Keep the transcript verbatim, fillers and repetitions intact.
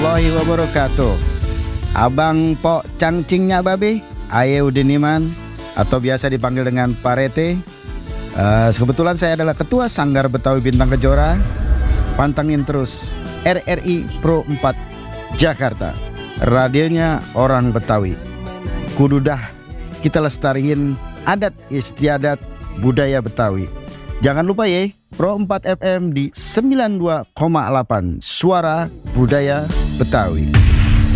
warahmatullahi wabarakatuh. Abang Pok Cangcingnya Babe, Aye Udiniman, atau biasa dipanggil dengan Parete. uh, Kebetulan saya adalah Ketua Sanggar Betawi Bintang Kejora. Pantengin terus R R I Pro empat Jakarta, radionya orang Betawi. Kududah kita lestariin adat istiadat budaya Betawi. Jangan lupa ya, Pro empat F M di sembilan puluh dua koma delapan Suara Budaya Betawi.